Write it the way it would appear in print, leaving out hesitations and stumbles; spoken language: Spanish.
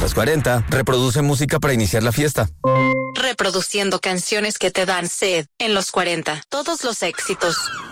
los 40, reproduce música para iniciar la fiesta. Reproduciendo canciones que te dan sed en los 40. Todos los éxitos.